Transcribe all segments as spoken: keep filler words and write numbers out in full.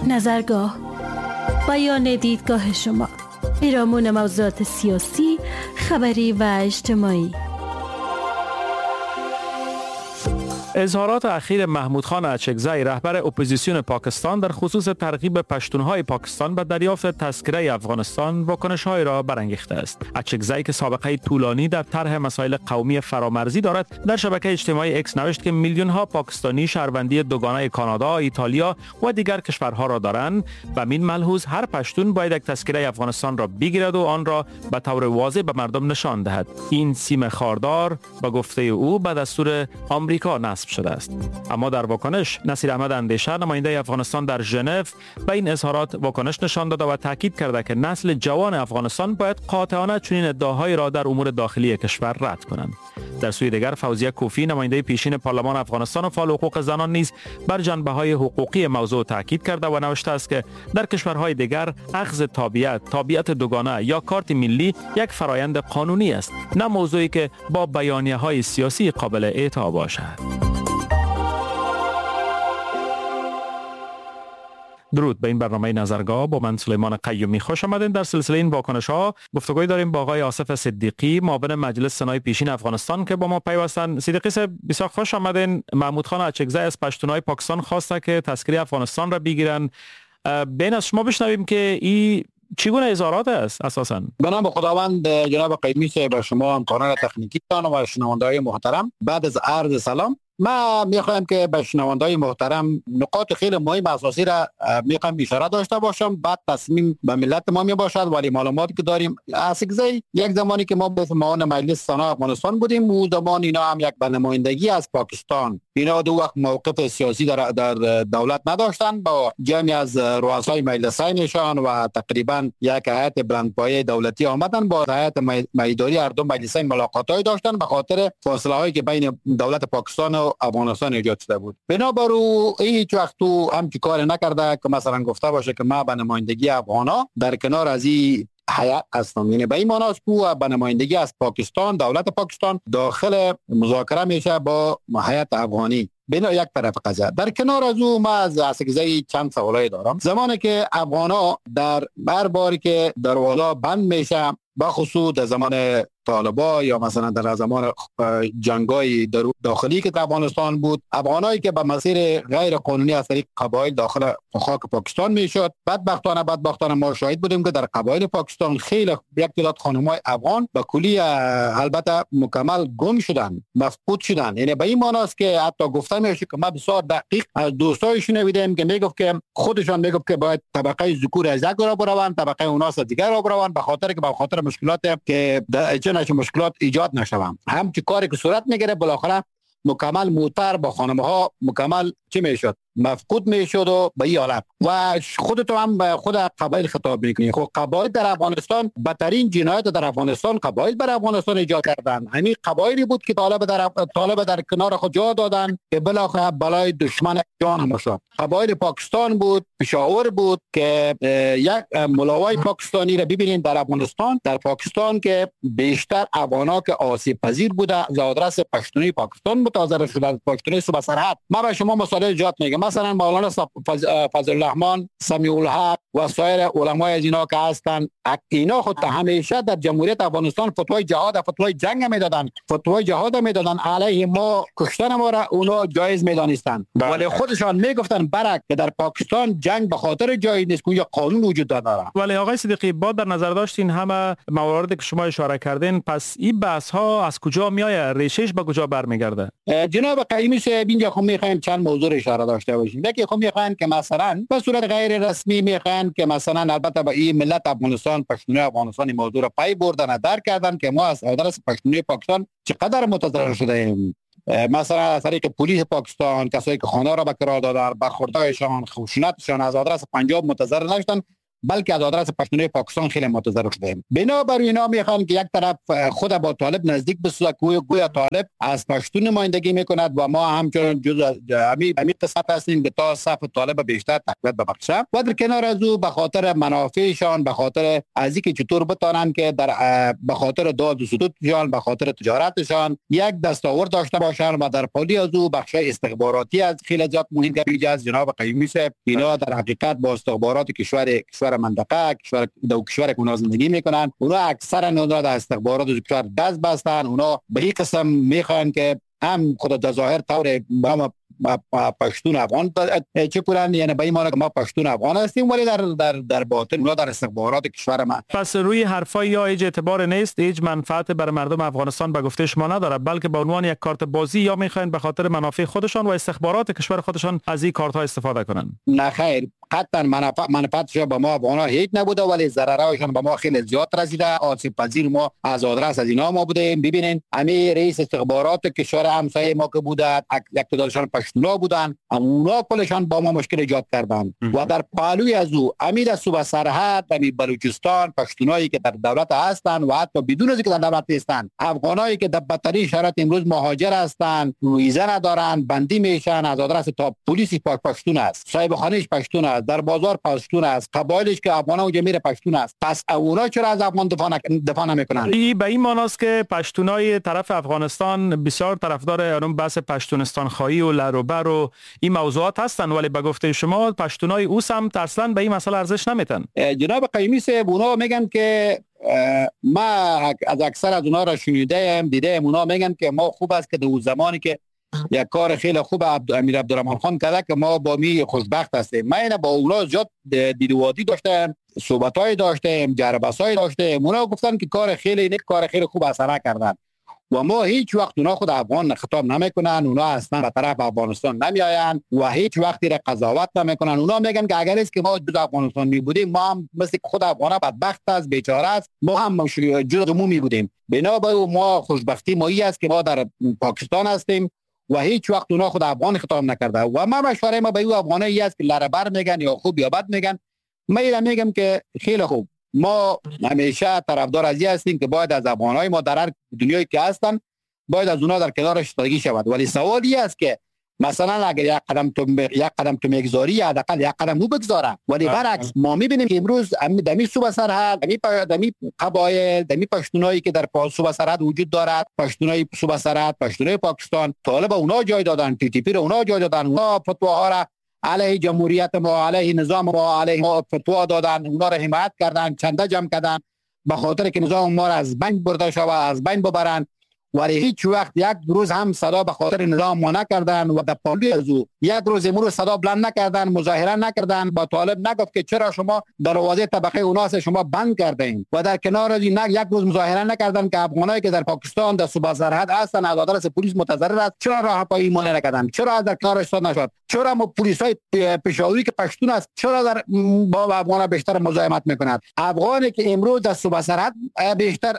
نظرگاه، بیان دیدگاه شما، پیرامون موضوعات سیاسی، خبری و اجتماعی. اظهارات اخیر محمود خان اچکزی رهبر اپوزیسیون پاکستان در خصوص ترغیب پشتونهای پاکستان به دریافت تذکره افغانستان واکنش‌های را برانگیخته است. اچکزی که سابقه طولانی در طرح مسائل قومی فرامرزی دارد، در شبکه اجتماعی اکس نوشت که میلیون‌ها پاکستانی شهروندی دوگانه کانادا، ایتالیا و دیگر کشورها را دارند و من ملحوظ هر پشتون باید یک تذکره افغانستان را بگیرد و آن را به طور واضح به مردم نشان دهد. این سیم خاردار به گفته او به دستور آمریکا نصب شده است. اما در واکنش نصیر احمد اندیشه، نماینده افغانستان در ژنو، به این اظهارات واکنش نشان داده و تاکید کرده که نسل جوان افغانستان باید قاطعانه چنین ادعاهای را در امور داخلی کشور رد کنند. در سوی دیگر فوزیه کوفی، نماینده پیشین پارلمان افغانستان و فعال حقوق زنان نیز بر جنبه‌های حقوقی موضوع تاکید کرده و نوشته است که در کشورهای دیگر اخذ تابعیت، تابعیت دوگانه یا کارت ملی یک فرایند قانونی است، نه موضوعی که با بیانیه‌های سیاسی قابل اعطا باشد. درود به این برنامه نظرگاه با من سلیمان قیومی. خوش آمدین. در سلسله این واکنش ها گفتگوی داریم با آقای آصف صدیقی، معاون مجلس سنای پیشین افغانستان که با ما پیوستن. صدیقی صاحب بسیار خوش آمدین. محمود خان اچکزی از پشتونهای پاکستان خواسته که تذکره افغانستان را بگیرن. بین از شما بشنویم که این چگونه اظهارات است اساساً؟ به نام خداوند. جناب قیومی صاحب، شما همکاران تکنیکی تان و شنونده‌های محترم، بعد از عرض سلام، ما میخوایم که به شنونده‌های محترم نقاط خیلی مهم اساسی را میخوایم اشاره داشته باشم. بعد تصمیم به ملت ما می باشد، ولی معلوماتی که داریم اچکزی یک زمانی که ما به معاون مجلس سنا افغانستان بودیم، اون زمان اینا هم یک به نمایندگی از پاکستان، اینا دو وقت موقف سیاسی در, در دولت نداشتن، با جمعی از رؤسای مجلسینشان و تقریبا یک هیئت بلندپایه دولتی آمدن، با هیئت میدانی هر دو مجلسین ملاقاتای داشتن به خاطر فاصله هایی که بین دولت پاکستان و افغانستان ایجاد شده بود. بنابراین هیچ وقت تو هم چی کار نکرده که مثلا گفته باشه که ما به نمایندگی افغانا در کنار از این هیئت هستم. یعنی به این معنی است که به نمایندگی از پاکستان، دولت پاکستان داخل مذاکره میشه با هیئت افغانی. بنا یک طرف قضیه. در کنار از او ما از اچکزی چند سوالای دارم. زمانی که افغانا در هر باری که دروازه بند میشه، بخصوص در زمان طالبا یا مثلا در زمان جنگای داخلی که در افغانستان بود، افغانایی که به مسیر غیر قانونی از طریق قبایل داخل خاک پاکستان میشد، بدبختانه بدبختانه ما شاهد بودیم که در قبایل پاکستان خیلی یک تعداد خانم‌های افغان به کلی البته مکمل گم شدن، مفقود شدن. یعنی به این معنی است که حتی گفته میشه که ما بسیار دقیق از دوستایشون دیدیم که میگفت که خودشان میگفت که باید طبقه ذکور از یک را بروند، طبقه اوناس دیگر را بروند، به خاطر که به خاطر مشکلات که نشه مشکلات ایجاد نشوند. هم چه کاری که صورت میگیره بالاخره مکمل موتر با خانم ها مکمل چی میشد؟ مفقود میشد و به این حالت. و خودتو هم به خود قبایل خطاب میکنی. خب قبایل در افغانستان بدترین جنایت در افغانستان قبایل بر افغانستان ایجاد کردن. همین قبایلی بود که طالب در طالب در کنار خود جا دادن که بالاخره بلای دشمن جان هم شد. قبایل پاکستان بود، پشاور بود که یک ملاوای پاکستانی را ببینید در افغانستان، در پاکستان که بیشتر افغانا که آسیب پذیر بوده از آدرس پشتونی پاکستان متضرر شده، پشتونی صوبه سرحد. ما به شما مثال ایجاد میگم. مثلا مولانا فضل الرحمن، سمیع الحق و سایر علمای از اینا که هستن، اینا خود همیشه در جمهوریت افغانستان فتوای جهاد، فتوای جنگ میدادن، فتوای جهاد میدادن علیه ما، کشتن ما را اونا جایز میدانستن. ولی خودشان میگفتن برک که در پاکستان جنگ به خاطر جایی نیست که یا قانون وجود داره. ولی آقای صدیقی، با در نظر داشتین همه مواردی که شما اشاره کردین، پس این بحث ها از کجا میآید؟ ریشش به کجا برمیگرده؟ جناب قیومی صاحب، اینجا خب میخوایم چند موضوع اشاره داشته باشیم. یکی خب میخواین که مثلا به صورت غیر رسمی میخواین که مثلا البته با این ملت افغانستان، پشتونی افغانستان این موضوع را پای بردن، درک کردن که ما از آدرس پشتونی پاکستان چقدر متضرر شده ایم. مثلا از طریق پلیس پاکستان، کسایی که خانه را به کرار دادن، برخوردهایشان، خشونتشان از آدرس پنجاب متضرر نشدن، بلکه از آدرس پشتونای پاکستان خیلی متضرر شدیم. بنابراین اینا میخوان که یک طرف خود با طالب نزدیک بسازه، گویا گویا طالب از پشتون نمایندگی میکند و ما همچنان جزء امی امی قسمت هستیم که تا صف طالب بیشتر تقویت ببخشه و در کنار از او به خاطر منافعشان، به خاطر از اینکه چطور بتانن که در به خاطر داد و ستودشان، به خاطر تجارتشان یک دستاورد داشته باشند و در پالی از او بخش استخباراتی از خیلی زیاد مهم گپی از جناب قیومی صاحب، اینا در حقیقت با استخبارات کشور کشور منطقه کشور دو کشور که اونا زندگی میکنن، اونا اکثرا اونا در استخبارات کشور دست بستن. اونا به این قسم میخوان که هم خود در ظاهر طور ما پشتون افغان چه کنن، یعنی به این معنی که ما پشتون افغان هستیم، ولی در در در باطن اونا در استخبارات کشور ما. پس روی حرفای یا هیچ اعتبار نیست، هیچ منفعت بر مردم افغانستان به گفته شما نداره، بلکه به عنوان یک کارت بازی یا میخواین به خاطر منافع خودشان و استخبارات کشور خودشان از این کارت ها استفاده کنن؟ نه خیر، قطعا منفعت منفعتش به ما افغانا هیچ نبوده، ولی ضررهاشون به ما خیلی زیاد رسیده. آسیب پذیر ما از آدرس از اینا ما بودیم. ببینین امی رئیس استخبارات کشور همسایه ما که بوده، یک تعدادشان پشتونا بودن، اونا کلشان با ما مشکل ایجاد کردن و در پهلوی از او امی در صوبه سرحد امی بلوچستان پشتونایی که در دولت هستن و حتی بدون از اینکه در دولت هستن، افغانایی که در بدترین شرایط امروز مهاجر هستن، ویزا ندارن، بندی میشن، از آدرس تا پلیس پشتون است، صاحب خانهش پشتون است، در بازار پشتون است، قبایلش که افغانا اونجا میره پشتون است. پس اونا چرا از افغان دفاع دفاع نمیکنن؟ این به این معناست که پشتونای طرف افغانستان بسیار طرفدار اون بحث پشتونستان خواهی و لروبر و این موضوعات هستن، ولی به گفته شما پشتونای او سمت اصلا به این مسئله ارزش نمیتن. جناب قیومی صاحب اونا میگن که ما از اکثر از اونا را شنیدم دیدم، اونا میگن که ما خوب است که در زمانی که یک کار خیلی خوب عبد امیر عبدالرحمن خان کرده که ما با می خوشبخت هستیم. من با اونا زیاد دیدوادی داشتم، صحبتای داشتم، جربسای داشتم. اونا گفتن که کار خیلی نیک، کار خیلی خوب اثر کردن و ما هیچ وقت اونا خود افغان خطاب نمیکنن، اونا اصلا به طرف افغانستان نمیآین و هیچ وقتی را قضاوت نمیکنن. اونا میگن که اگر است که ما جز افغانستان می بودیم، ما هم مثل خود افغانا بدبخت است، بیچاره است، ما هم جز مو می بودیم. بنابراین ما خوشبختی ما است که ما در پاکستان هستیم و هیچ وقت اونا خود افغان خطاب نکرده و ما مشوره ما به او افغانایی است که لربر میگن یا خوب یا بد میگن. من میگم که خیلی خوب، ما همیشه طرفدار از این هستیم که باید از افغانای ما در هر دنیایی که هستن باید از اونا در کنارش ایستادگی شود، ولی سوالی است که مثلا اگر یک قدم تو یک قدم تو میگذاری حداقل یک قدم او بگذاره. ولی برعکس ما میبینیم که امروز دمی صوبه سرحد، دمی دمی قبایل، دمی پشتونایی که در صوبه سرحد وجود دارد، پشتونای صوبه سرحد، پشتونای پاکستان، طالب اونا جای دادن، تی تی پی رو اونا جای دادن، اونا فتواها را علیه جمهوریت ما، علیه نظام ما، علیه ما فتوا دادن، اونا را حمایت کردن، چنده جمع کردن به خاطر که نظام ما را از بین برده شود، از بین ببرن. ولی هیچ وقت یک روز هم صدا به خاطر نظام ما نکردن و در پالی از او یک روز امروز صدا بلند نکردن، مظاهره نکردن، با طالب نگفت که چرا شما دروازه طبقه اوناس شما بند کردین و در کنار از این یک روز مظاهره نکردن که افغانایی که در پاکستان در صوبه سرحد هستن از آدرس پلیس متضرر است، چرا راه پای ایمان نکردن، چرا از در کنار ایستاد نشد، چرا ما پلیسای پشاوری که پشتون است چرا در با افغان بیشتر مزاحمت میکنند؟ افغانی که امروز در صوبه سرحد بیشتر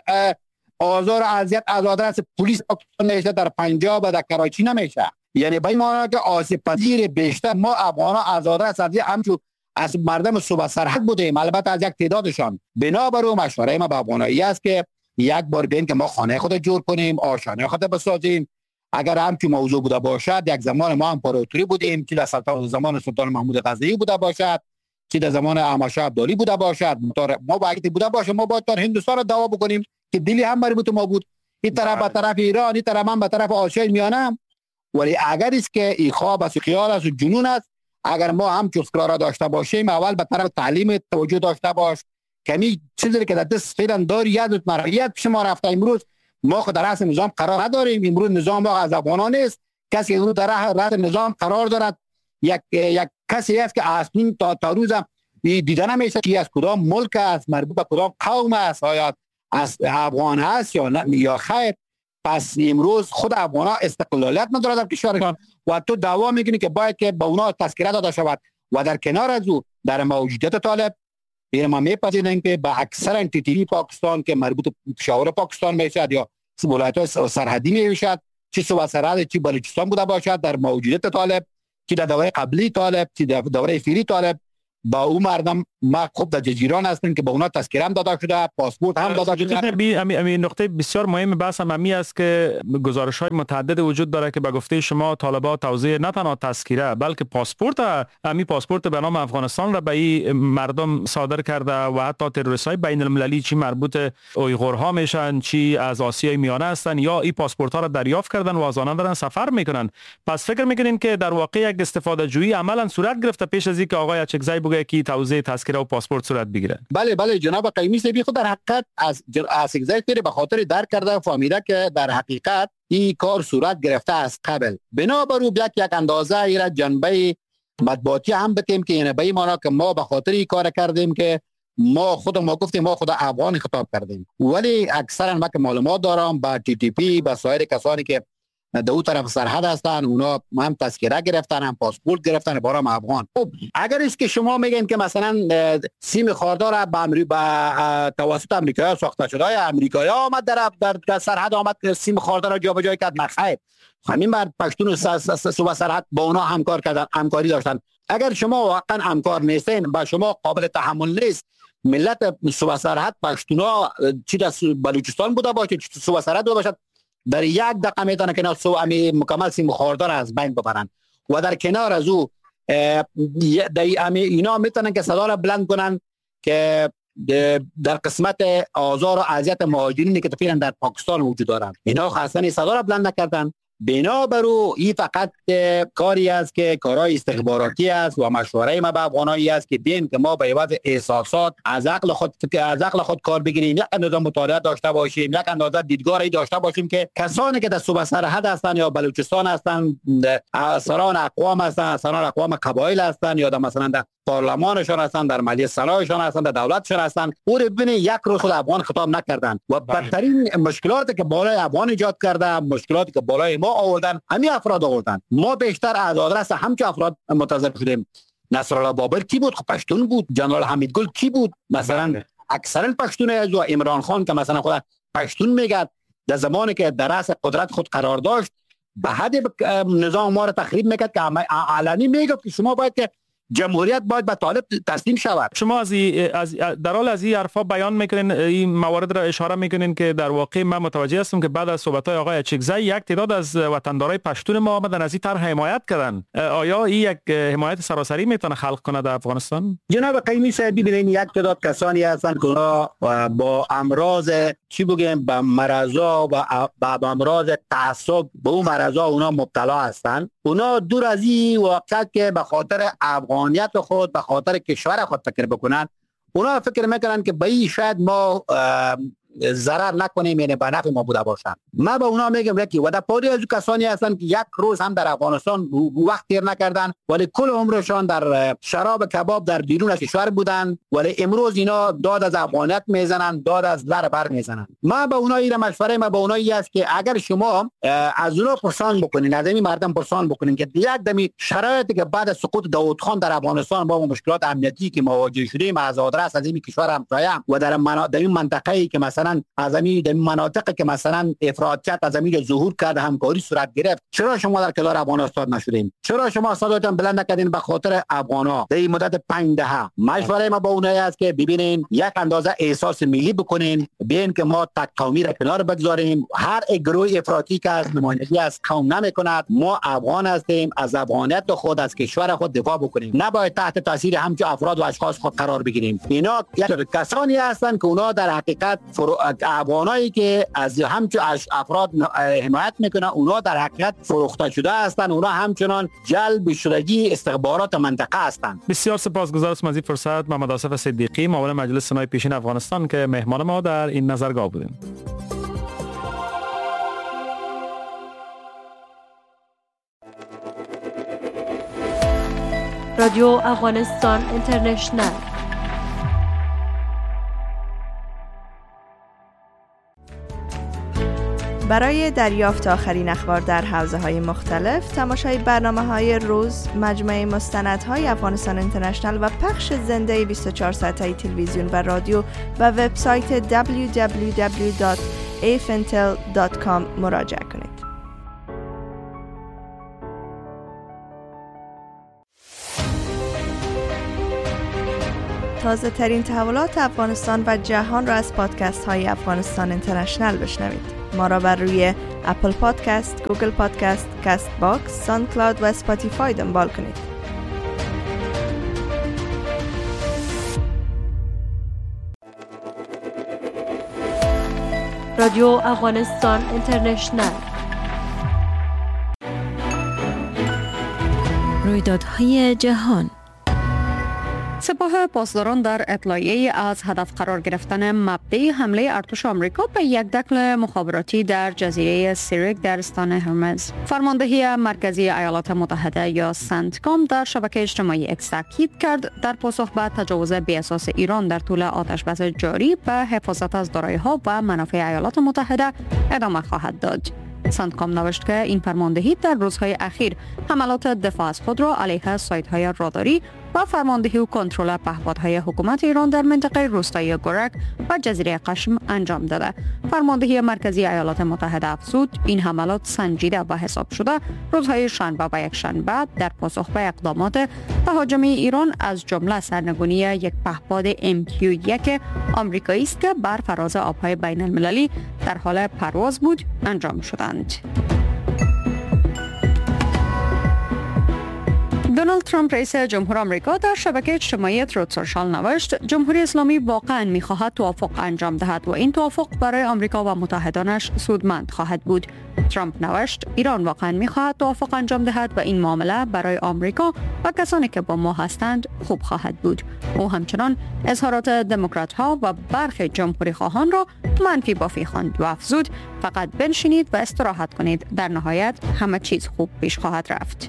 آزار و اذیت از آدرس پلیس پاکستان نمیشه، در پنجاب و در کراچی نمیشه. یعنی به این معنی که آسیب پذیر بیشتر ما افغانا از آدرس از همچون از مردم صوبه سرحد بودیم، البته از یک تعدادشان. بنابراین مشوره ما به افغانایی است که یک بار بین که ما خانه خود جور کنیم، آشانه خود بسازیم. اگر همچون موضوع بوده باشد، یک زمان ما امپراتوری بودیم که در سلطنت زمان سلطان محمود غزنوی بوده باشد، که در زمان احمدشاه ابدالی بوده باشد، ما باید بوده باشه ما باید تا هندوستان رو دعوا بکنیم که دلی هم مربوط ما بود، این طرف به طرف ایران، این طرف هم به طرف آسیای میانه. ولی اگر است که این خواب است و خیال است و جنون است، اگر ما هم فکر را داشته باشیم، اول به طرف تعلیم توجه داشته باش، کمی چیزی که در دست فعلا داری یاد مرحیت پیش ما رفته. امروز ما خود در رأس نظام قرار نداریم، امروز نظام ما از افغانان نیست، کسی امروز در رأس نظام قرار دارد یک یک کسی است که اصلا تا تا روز دیده نمیشه که از کدام ملک است، مربوط به کدام قوم است، آیا از افغان هست یا نه یا خیر. پس امروز خود افغان ها استقلالیت ندارد در کشورشان و تو دعوا میکنی که باید که به اونا تذکره داده شود و در کنار از او در موجودیت طالب این ما میپذیریم که به اکثر انتیتی پاکستان که مربوط به پشاور پاکستان میشد یا ولایت سرحدی میشد، چه صوبه سرحد چه بلوچستان بوده باشد، در موجودیت طالب، چه در دوره قبلی طالب، چه در دوره فعلی طالب، با اون مردم ما خوب در جزیران هستیم که به اونا تذکره هم داده شده، پاسپورت هم داده شده. بی امی امی نقطه بسیار مهم بحث هم امی است که گزارش‌های متعدد وجود داره که به گفته شما طالبان توزیع نه تنها تذکره بلکه پاسپورت، امی پاسپورت به نام افغانستان را به این مردم صادر کرده و حتی تروریست‌های بین المللی چی مربوط اویغورها میشن چی از آسیای میانه هستن یا این پاسپورت‌ها را دریافت کردن و از آنها دارن سفر میکنن. پس فکر میکنین که در واقع یک استفاده جویی عملاً صورت گرفته پیش از اینکه آقای اچکزی بگه که توزیع تذکره و پاسپورت صورت بگیره؟ بله بله جناب قیمی صاحب خود در حقیقت از اچکزی پیری به خاطر درک کرده فهمیده که در حقیقت این کار صورت گرفته از قبل. بنابراین یک یک اندازه ایرا جنبه مطبوعاتی هم بتیم که یعنی به این معنی که ما به خاطر این کار کردیم که ما خود ما گفتیم ما خود افغان خطاب کردیم، ولی اکثرا ما که معلومات دارم با تی تی پی با سایر کسانی که دو طرف سرحد هستن اونا هم تذکره گرفتن هم پاسپورت گرفتن برام افغان. خب اگر است که شما میگین که مثلا سیم خاردار به امریکا توسط امریکا ساخته شده یا امریکایی آمد در در سرحد آمد که سیم خاردار را جابجا کرد، مخیر همین بر پشتون صوبه سرحد با اونا همکار کردن، همکاری داشتن. اگر شما واقعا همکار نیستین با شما قابل تحمل نیست ملت صوبه سرحد پشتونا چی در بلوچستان بوده باشه چی صوبه سرحد بوده باشد در یک دقیقه میتونه که سو امی مکمل سیم خاردار از بین ببرن و در کنار از او امی اینا میتونن که صدا را بلند کنن که در قسمت آزار و اذیت مهاجرینی که تفیرن در پاکستان وجود دارن اینا خاصنی صدا را بلند نکردن. بنابراین این فقط کاری است که کارهای استخباراتی است و مشوره ما به افغانایی است که بین که ما به عوض احساسات از عقل خود از عقل خود کار بگیریم، یک اندازه مطالعه داشته باشیم، یک اندازه دیدگاهی داشته باشیم که کسانی که در صوبه سرحد هستند یا بلوچستان هستند، سران اقوام هستند، سران اقوام قبایل هستند یا در مثلا در پارلمانشان هستند، در مجلس سنایشان هستند، در دولتشان هستند، او رو ببینید یک روز خود افغان خطاب نکردند و بدترین مشکلاتی که بالای افغان ایجاد کرده، مشکلاتی که بالای ما آوردن همین افراد آوردن. ما بیشتر از آدرس همچه افراد متضرر شدیم. نصرالله بابر کی بود؟ خب پشتون بود. جنرال حمید گل کی بود؟ مثلا اکثرا پشتون است و عمران خان که مثلا خود پشتون میگه در زمانی که در رأس قدرت خود قرار داشت به حد نظام ما را تخریب میکرد که علنی میگفت که شما باید که جمهوریت باید به طالب تسلیم شود. شما از, از در حال از این حرفا بیان میکنین، این موارد را اشاره میکنین که در واقع من متوجه هستم که بعد از صحبت‌های آقای اچکزی یک تعداد از وطندارای پشتون ما آمدن از این طرح حمایت کردن. آیا این یک حمایت سراسری میتونه خلق کنه در افغانستان؟ جناب قیمی صاحب ببینید یک تعداد کسانی هستن که با امراض چی بگیم با مرضا و با امراض تعصب به اون مرضا اونا مبتلا هستن. اونا دور از این واقعیت که به خاطر افغانیت خود به خاطر کشور خود فکر بکنن، اونا فکر میکنن که به این شاید ما ضرر نکنیم یعنی به نفع ما بوده باشن. من به اونا میگم یکی و در پاری از کسانی هستن که یک روز هم در افغانستان وقت تیر نکردن ولی کل عمرشان در شراب کباب در بیرون از کشور بودن، ولی امروز اینا داد از افغانیت میزنن، داد از لر بر میزنن. من به اونا اینا مشوره ما به اونا این است که اگر شما از اونا پرسان بکنین، از این مردم پرسان بکنین که یک دمی شرایطی که بعد از سقوط داوود خان در افغانستان با مشکلات امنیتی که مواجه شدیم از آدرس از این کشور همسایه و در این منطقه‌ای که مثلا از این مناطقی که مثلا افراطیت از این ظهور کرده همکاری صورت گرفت، چرا شما در کنار افغانستان نشدین؟ چرا شما صداتون بلند نکردین به خاطر افغانا در این مدت پنج دهه؟ مشوره ما با اونایی است که ببینین یک اندازه احساس ملی بکنین، ببین که ما تک قومی را کنار بگذاریم. هر گروه افراطی که از نمایندگی از قوم نمیکند، ما افغان هستیم، از افغانیت خود از کشور خود دفاع بکنیم، نباید تحت تاثیر همچون افراد و اشخاص خود قرار بگیریم. اینا یک کسانی هستند که اونا در حقیقت فرو... افغانایی که از همچون افراد حمایت میکنن اونا در حقیقت فروخته شده هستند، اونا همچنان جلب شدگی استخبارات منطقه هستند. بسیار سپاسگزار از این فرصت. محمد آصف صدیقی، معاون مجلس سنای پیشین افغانستان که مهمان ما در این نظرگاه بودیم. رادیو افغانستان اینترنشنل. برای دریافت آخرین اخبار در حوزه‌های مختلف، تماشای برنامه‌های روز، مجموعه مستندهای افغانستان اینترنشنل و پخش زنده بیست و چهار ساعته تلویزیون و رادیو و وبسایت دبلیو دبلیو دبلیو دات ای اف ان تل دات کام مراجعه کنید. تازه ترین تحولات افغانستان و جهان را از پادکست های افغانستان اینترنشنل بشنوید. ما را بر روی اپل پادکست، گوگل پادکست، کست باکس، ساوند کلاود و اسپاتیفای دنبال کنید. رادیو افغانستان اینترنشنل. رویدادهای جهان. سپاه پاسداران در اطلاعیه از هدف قرار گرفتن مبدأ حمله ارتش آمریکا به یک دکل مخابراتی در جزیره سیریک در استان هرمز. فرماندهی مرکزی ایالات متحده یا سنتکام در شبکه اجتماعی اکس تاکید کرد در پاسخ به تجاوز بی اساس ایران در طول آتش‌بس جاری به حفاظت از دارایی‌ها و منافع ایالات متحده ادامه خواهد داد. سنتکام نوشت که این فرماندهی در روزهای اخیر حملات دفاع از خود را علیه سایت‌های راداری و فرماندهی و کنترل پهپادهای حکومت ایران در منطقه روستایی گورک و جزیره قشم انجام داده. فرماندهی مرکزی ایالات متحده افزود این حملات سنجیده و حساب شده روزهای شنبه و یک شنبه در پاسخ به اقدامات تهاجمی ایران از جمله سرنگونی یک پهپاد ام کیو یک آمریکایی است که بر فراز آبهای بین المللی در حال پرواز بود انجام شدند. دونالد ترامپ رئیس جمهور آمریکا در شبکه اجتماعی تروت سوشال نوشت جمهوری اسلامی واقعا می‌خواهد توافق انجام دهد و این توافق برای آمریکا و متحدانش سودمند خواهد بود. ترامپ نوشت ایران واقعا می‌خواهد توافق انجام دهد و این معامله برای آمریکا و کسانی که با ما هستند خوب خواهد بود. او همچنان اظهارات دموکرات‌ها و برخی جمهوری خواهان را منفی بافی خواند و افزود فقط بنشینید و استراحت کنید، در نهایت همه چیز خوب پیش خواهد رفت.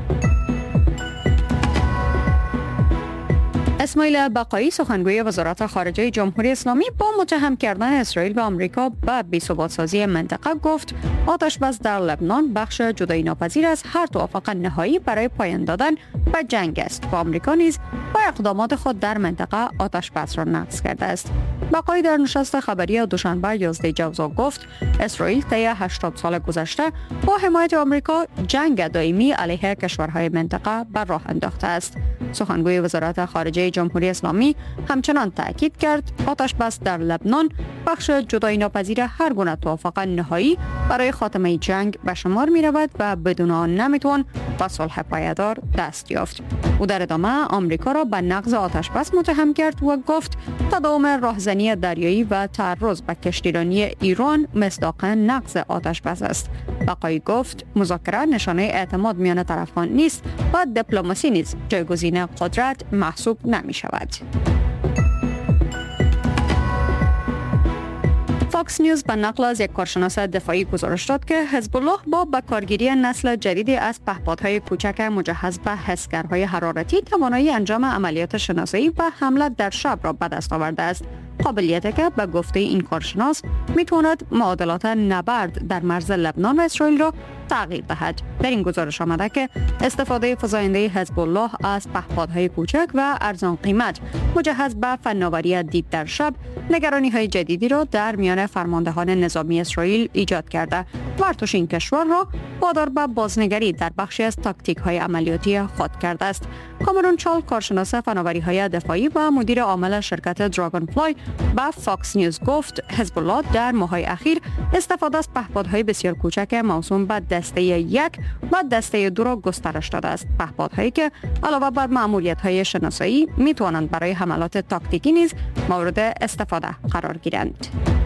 اسماعیل بقایی سخنگوی وزارت خارجه جمهوری اسلامی با متهم کردن اسرائیل و آمریکا به بی‌ثبات‌سازی منطقه گفت آتش‌بس در لبنان بخش جدایی ناپذیر از هر توافق نهایی برای پایان دادن به جنگ است و آمریکا نیز با اقدامات خود در منطقه آتش‌بس را نقض کرده است. بقایی در نشست خبری دوشنبه یازده جوزا گفت اسرائیل طی هشتاد سال گذشته با حمایت آمریکا جنگ دائمی علیه کشورهای منطقه بر راه انداخته است. سخنگوی وزارت خارجه جمهوری اسلامی همچنان تاکید کرد آتش‌بس در لبنان بخش جدایی ناپذیر هر گونه توافق نهایی برای خاتمه جنگ به شمار می رود و بدون آن نمیتوان به صلح پایدار دست یافت. او در ادامه آمریکا را به نقض آتش‌بس متهم کرد و گفت تداوم راهزنی دریایی و تعرض به کشتیرانی ایران مصداق نقض آتش‌بس است. بقایی گفت مذاکره نشانه اعتماد میان طرفان نیست و دیپلماسی نیز جایگزین قدرت محسوب نمی شود. فاکس نیوز به نقل از یک کارشناس دفاعی گزارش داد که حزب الله با بکارگیری نسل جدیدی از پهپادهای کوچک مجهز به حسگرهای حرارتی توانایی انجام عملیات شناسایی و حمله در شب را به دست آورده است. قابلیتی که به گفته این کارشناس میتواند معادلات نبرد در مرز لبنان و اسرائیل را تغییر دهد. در این گزارش آمده که استفاده فزاینده حزب الله از پهپادهای کوچک و ارزان قیمت مجهز به فناوری دید در شب نگرانی‌های جدیدی را در میان فرماندهان نظامی اسرائیل ایجاد کرده و ارتش این کشور را وادار به بازنگری در بخشی از تاکتیک‌های عملیاتی خود کرده است. کامرون چال کارشناس فناوری‌های دفاعی و مدیر عامل شرکت دراگون فلای با فاکس نیوز گفت حزب الله در ماه‌های اخیر استفاده از پهپادهای بسیار کوچک موسوم به دسته یک و دسته دو را گسترش داده است. پهپادهایی که علاوه بر مأموریت‌های شناسایی می‌توانند برای حملات تاکتیکی نیز مورد استفاده قرار گیرند.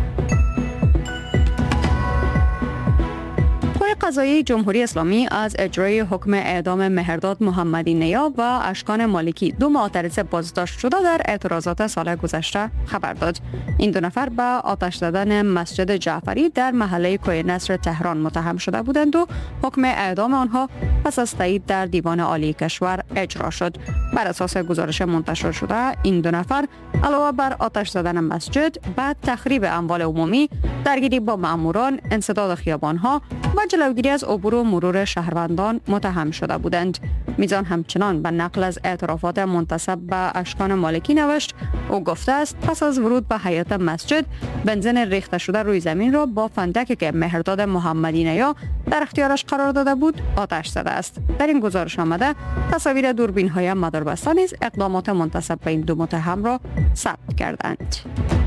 قضایی جمهوری اسلامی از اجرای حکم اعدام مهرداد محمدی نیا و اشکان مالکی دو معترض بازداشت شده در اعتراضات سال گذشته خبر داد. این دو نفر به آتش زدن مسجد جعفری در محله کوه نصر تهران متهم شده بودند و حکم اعدام آنها پس از تایید در دیوان عالی کشور اجرا شد. بر اساس گزارش منتشر شده این دو نفر علاوه بر آتش زدن مسجد، بعد تخریب اموال عمومی، درگیری با ماموران، انسداد خیابان‌ها و جلوگیری از عبور و مرور شهروندان متهم شده بودند. میزان همچنان به نقل از اعترافات منتسب به اشکان مالکی نوشت. او گفته است پس از ورود به حیاط مسجد بنزین ریخته شده روی زمین را با فندکی که مهرداد محمدی نیا در اختیارش قرار داده بود آتش زده است. در این گزارش آمده تصاویر دوربین های مداربسته نیز اقدامات منتسب به این دو متهم را ثبت کردند.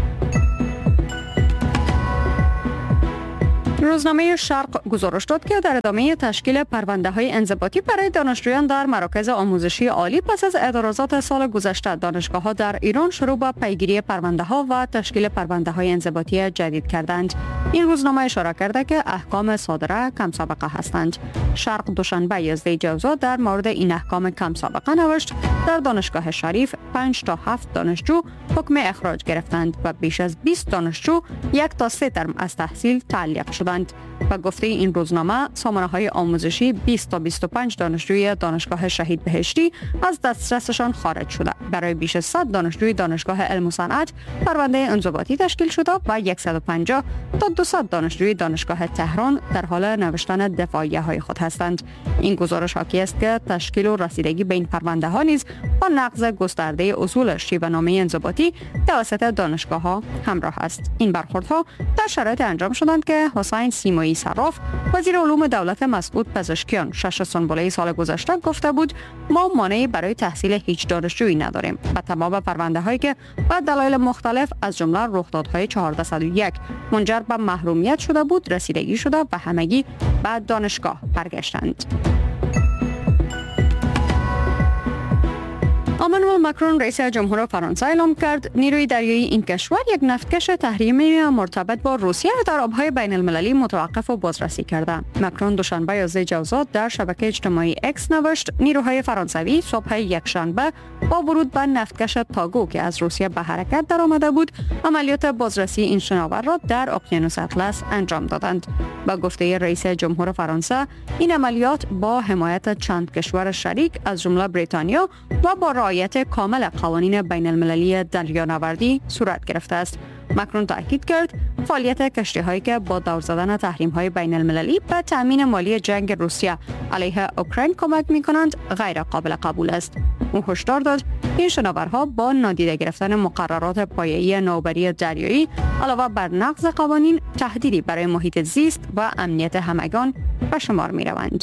روزنامه شرق گزارش داد که در ادامه تشکیل پرونده های انضباطی برای دانشجویان در مراکز آموزشی عالی پس از اعتراضات سال گذشته، دانشگاه ها در ایران شروع به پیگیری پرونده ها و تشکیل پرونده های انضباطی جدید کردند. این روزنامه اشاره کرده که احکام صادره کم سابقه هستند. شرق دوشنبه یازده جوزا در مورد این احکام کم سابقه نوشت در دانشگاه شریف پنج تا هفت دانشجو حکم اخراج گرفتند و بیش از بیست دانشجو یک تا سه ترم از تحصیل تعلیق شدند. و گفته این روزنامه سامانه های آموزشی بیست تا بیست و پنج دانشجوی دانشگاه شهید بهشتی از دسترسشان خارج شده. برای بیش از صد دانشجوی دانشگاه علم و صنعت پرونده انضباطی تشکیل شده و صد و پنجاه تا دویست دانشجوی دانشگاه تهران در حال نوشتن دفاعیه های خود هستند. این گزارش حاکی است که تشکیل و رسیدگی به این پرونده ها نیز با نقض گسترده اصول شیوه‌نامه انضباطی توسط دانشگاه ها همراه است. این برخوردها در شرایط انجام شدند که حسین سیمایی صراف وزیر علوم دولت مسعود پزشکیان شش سنبله سال گذشته گفته بود ما مانعی برای تحصیل هیچ دانشجویی نداریم. با تمام پرونده هایی که با دلایل مختلف از جمله رخدادهای چهارصد و یک منجر به محرومیت شده بود رسیدگی شده و همگی به دانشگاه برگشتند. امانوئل ماکرون رئیس جمهور فرانسه اعلام کرد نیروی دریایی این کشور یک نفتکش تحریمی مرتبط با روسیه در آبهای بین المللی متوقف و بازرسی کرده. ماکرون دوشنبه یازده جوزا در شبکه اجتماعی اکس نوشت نیروهای فرانسوی صبح یکشنبه با ورود به نفتکش تاگو که از روسیه به حرکت درآمده بود عملیات بازرسی این شناور را در اقیانوس اطلس انجام دادند. با گفته رئیس جمهور فرانسه این عملیات با حمایت چند کشور شریک از جمله بریتانیا و با رعایت کامل قوانین بین المللی دریانوردی صورت گرفته است. ماکرون تاکید کرد فعالیت کشتی‌هایی که با دور زدن تحریم‌های بین المللی به تأمین مالی جنگ روسیه علیه اوکراین کمک می‌کنند غیر قابل قبول است. او هشدار داد این شناورها با نادیده گرفتن مقررات پایه‌ای نوبری دریایی علاوه بر نقض قوانین تهدیدی برای محیط زیست و امنیت همگان به شمار می‌روند.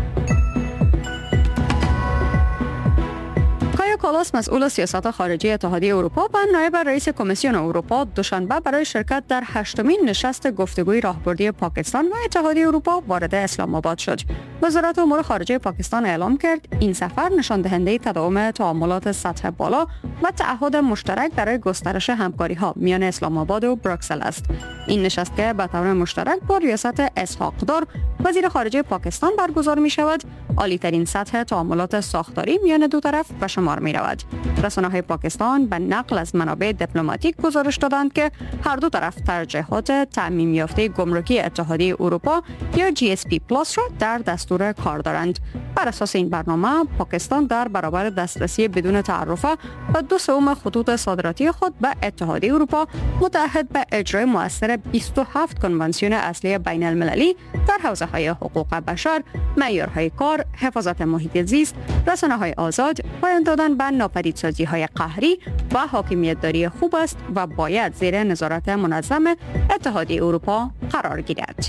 کایا کالاس مسئول سیاست خارجی اتحادیه اروپا و نایب رئیس کمیسیون اروپا دوشنبه برای شرکت در هشتمین نشست گفتگوی راهبردی پاکستان و اتحادیه اروپا وارد اسلام آباد شد. وزارت امور خارجه پاکستان اعلام کرد این سفر نشان دهنده تداوم تعاملات سطح بالا و تعهد مشترک برای گسترش همکاری‌ها میان اسلام آباد و بروکسل است. این نشست که به طور مشترک با ریاست اسحاق دار وزیر خارجه پاکستان برگزار می شود، عالی‌ترین سطح تعاملات ساختاری میان دو طرف به شمار می رود. رسانه‌های پاکستان به نقل از منابع دیپلماتیک گزارش دادند که هر دو طرف ترجیحات تعمیم یافته گمرکی اتحادیه اروپا یا جی اس پی پلاس را در دستور کار دارند. بر اساس این برنامه پاکستان در برابر دسترسی بدون تعرفه و دو سوم خطوط صادراتی خود به اتحادیه اروپا متعهد به اجرای مؤثر بیست و هفت کنوانسیون اصلی بین المللی در حوزه‌های حقوق بشر، معیارهای کار، حفاظت محیط زیست، رسانه‌های آزاد، پایان دادن به ناپدیدسازی‌های قهری و حاکمیت داری خوب است و باید زیر نظارت منظم اتحادیه اروپا قرار گیرد.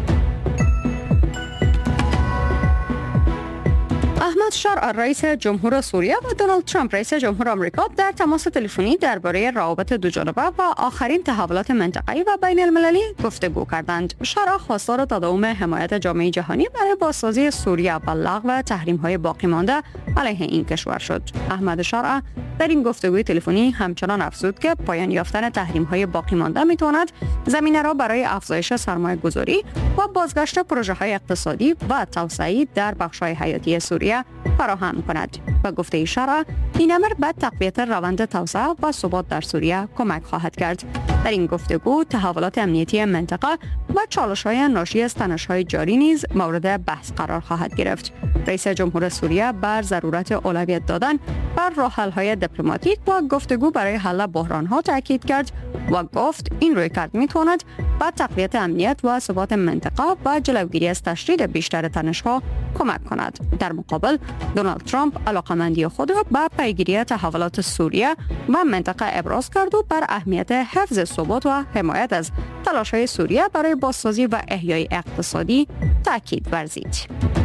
احمد شارع رئیس جمهور سوریه و دونالد ترامپ رئیس جمهور آمریکا در تماس تلفنی درباره روابط دوجانبه و آخرین تحولات منطقه‌ای و بین المللی گفتگو کردند. شارع خواستار تداوم حمایت جامعه جهانی برای بازسازی سوریه و لغو تحریم‌های باقی مانده علیه این کشور شد. احمد شارع در این گفتگوی تلفنی همچنان افزود که پایان یافتن تحریم‌های باقی مانده می‌تواند زمینه را برای افزایش سرمایه‌گذاری و بازگشت پروژه‌های اقتصادی و توسعه در بخش‌های حیاتی سوریه فراهم کند. و گفته شارع این امر به تقویت روند توسعه و ثبات در سوریه کمک خواهد کرد. در این گفتگو تحولات امنیتی منطقه و چالش‌های ناشی از تنش‌های جاری نیز مورد بحث قرار خواهد گرفت. رئیس جمهور سوریه بر ضرورت اولویت دادن بر راه‌حل‌های دیپلماتیک و گفتگو برای حل بحران‌ها تاکید کرد و گفت این رویکرد می‌تواند به تقویت امنیت و ثبات منطقه و جلوگیری از تشدید بیشتر تنش‌ها کمک کند. در مقابل دونالد ترامپ علاقمندی خود را به پیگیری تحولات سوریه و منطقه ابراز کرد و بر اهمیت حفظ ثبات و حمایت از تلاش‌های سوریه برای بازسازی و احیای اقتصادی تاکید ورزید.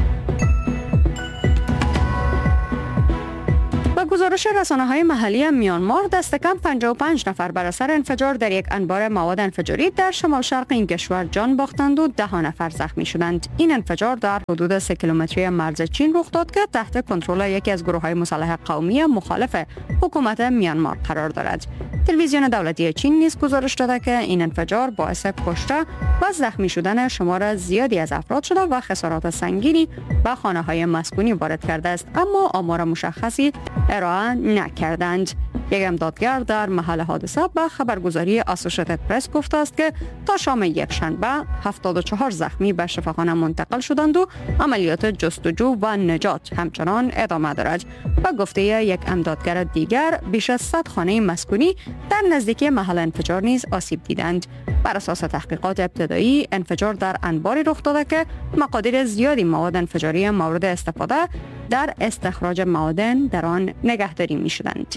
با گزارش رسانه‌های محلی میانمار، دست کم پنجاه و پنج نفر بر اثر انفجار در یک انبار مواد انفجاری در شمال شرق این کشور جان باختند و ده نفر زخمی شدند. این انفجار در حدود سه کیلومتری مرز چین رخ داد که تحت کنترل یکی از گروه‌های مسلح قومی مخالف حکومت میانمار قرار دارد. تلویزیون دولتی چین نیز گزارش داده که این انفجار باعث کشته و زخمی شدن شمار زیادی از افراد شده و خسارات سنگینی به خانه‌های مسکونی وارد کرده است، اما آمار مشخصی ارائه نکردند. یک امدادگر در محل حادثه به خبرگزاری اسوسییتد پرس گفته است که تا شام یک شنبه هفتاد و چهار زخمی به شفاخانه منتقل شدند و عملیات جستجو و نجات همچنان ادامه دارد. و گفته یک امدادگر دیگر بیش از صد خانه مسکونی در نزدیکی محل انفجار نیز آسیب دیدند. بر اساس تحقیقات ابتدایی انفجار در انباری رخ داده که مقادیر زیادی مواد انفجاری مورد استفاده در استخراج معادن در آن نگهداری می شدند.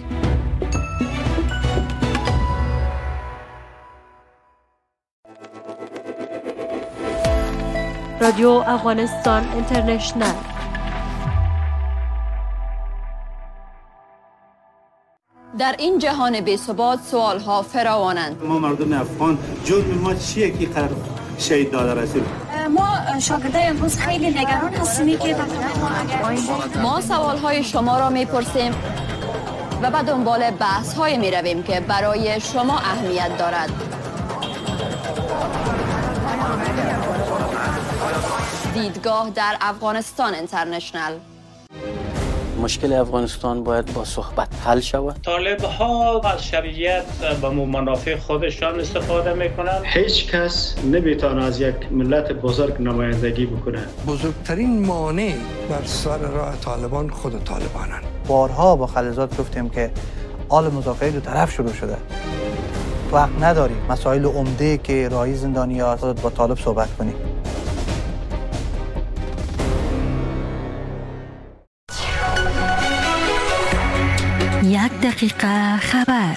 رادیو افغانستان اینترنشنل. در این جهان بی‌ثبات سوال‌ها فراوانند. ما مردم افغان جرم ما چیه که قرار شهید داده رسول؟ ما شاگردای امروز خیلی نگران هستیم که ما سوال‌های شما را می‌پرسیم و به دنبال بحث‌های می‌رویم که برای شما اهمیت دارد. دیدگاه در افغانستان اینترنشنل. مشکل افغانستان باید با صحبت حل شود. طالب‌ها از شرعیت به منافع خودشان استفاده میکنند. هیچ کس نمیتونه از یک ملت بزرگ نمایندگی بکنه. بزرگترین مانع بر سر راه طالبان خود طالبانند. بارها با خلیزات گفتیم که آل مذاکره دو طرف شروع شده. وقت نداریم مسائل عمده که راهی زندانی‌ها با طالب صحبت کنیم. یک دقیقه خبر.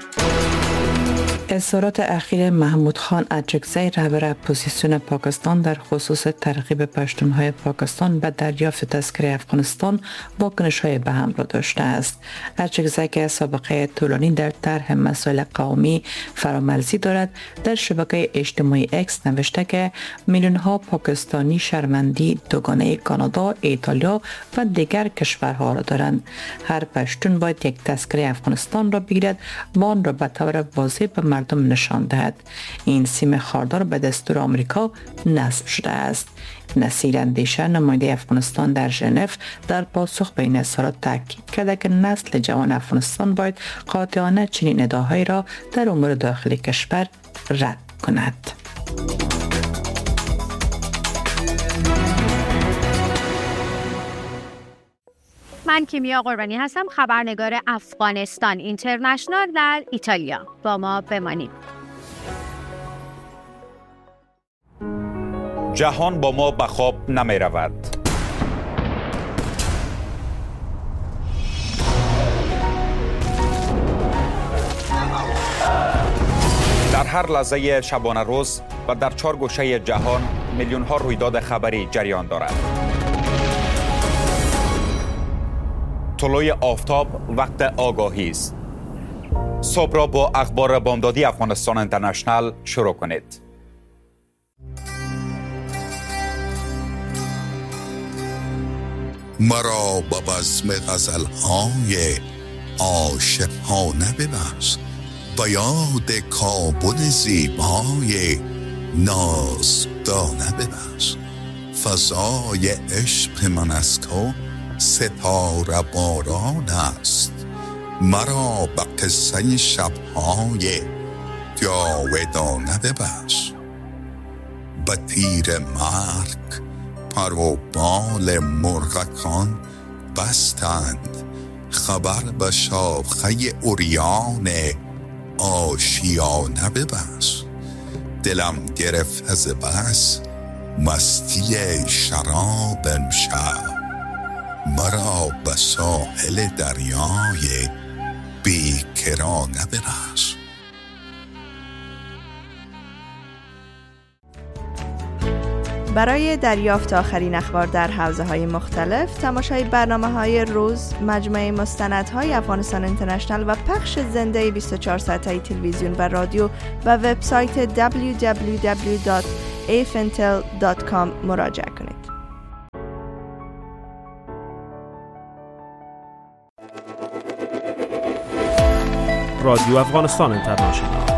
اظهارات اخیر محمود خان اچکزی رهبر اپوزیسیون پاکستان در خصوص ترغیب پشتونهای پاکستان به دریافت تذکره افغانستان واکنش‌های به هم را داشته است. اچکزی که سابقه طولانی در طرح مسائل قومی فرامرزی دارد، در شبکه اجتماعی اکس نوشته که میلیون‌ها پاکستانی شرمندی دوگانه کانادا، ایتالیا و دیگر کشورها را دارند. هر پشتون باید یک تذکره افغانستان را بگیرد و آن را به طور واضح به مردم نشان دهد. این سیم خاردار به دستور آمریکا نصب شده است. نصیر اندیشه نماینده افغانستان در ژنو در پاسخ به این اظهارات تاکید کرده که نسل جوان افغانستان باید قاطعانه چنین ادعاهایی را در امور داخلی کشور رد کند. من کیمیا قربانی هستم، خبرنگار افغانستان اینترنشنال در ایتالیا. با ما بمانید. جهان با ما به خواب نمی رود. در هر لحظه شبانه روز و در چهار گوشه جهان میلیون ها رویداد خبری جریان دارد. طلوع آفتاب وقت آگاهی است. صبح را با اخبار بامدادی افغانستان اینترنشنل شروع کنید. مرا با بزم غزل‌های عاشقانه ببخش، با یاد کابل زیبای نازدانه ببخش. فضای عشق من از تو ستاره باران است، مرا به قصه شب‌های جاودانه ببخش. به تیر مرگ پر و بال مرغکان بستند، خبر به شاخه عریان آشیانه ببخش. دلم گرفت از بس مستی شراب امشب، مرا به ساحل دریای بیکرانه ببخش. برای دریافت آخرین اخبار در حوزه های مختلف، تماشای برنامه های روز، مجموعه مستندهای افغانستان اینترنشنال و پخش زنده بیست و چهار ساعته تلویزیون و رادیو و وبسایت دبلیو دبلیو دبلیو دات افنتل دات کام مراجعه کنید. رادیو افغانستان اینترنشنال